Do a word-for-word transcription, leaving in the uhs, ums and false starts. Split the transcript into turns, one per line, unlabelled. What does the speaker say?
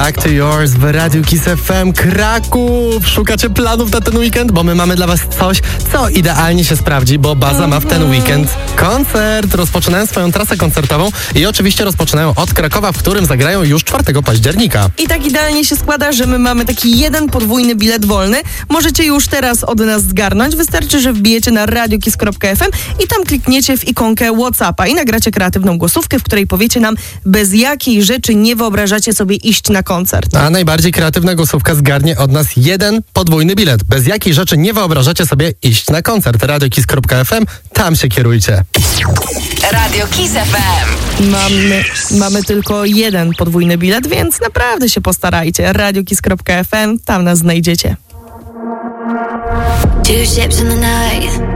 Back to Yours w Radiu Kiss F M Kraków. Szukacie planów na ten weekend? Bo my mamy dla was coś, co idealnie się sprawdzi, bo Baza ma w ten weekend koncert. Rozpoczynają swoją trasę koncertową i oczywiście rozpoczynają od Krakowa, w którym zagrają już czwartego października.
I tak idealnie się składa, że my mamy taki jeden podwójny bilet wolny. Możecie już teraz od nas zgarnąć. Wystarczy, że wbijecie na radiokiss kropka f m i tam klikniecie w ikonkę WhatsAppa i nagracie kreatywną głosówkę, w której powiecie nam, bez jakiej rzeczy nie wyobrażacie sobie iść na koncert.
A najbardziej kreatywna głosówka zgarnie od nas jeden podwójny bilet. Bez jakiej rzeczy nie wyobrażacie sobie iść na koncert. radiokiss kropka f m, tam się kierujcie.
Radio Kiss F M.
Mamy, mamy tylko jeden podwójny bilet, więc naprawdę się postarajcie. radiokiss kropka f m, tam nas znajdziecie.
Two ships in the night.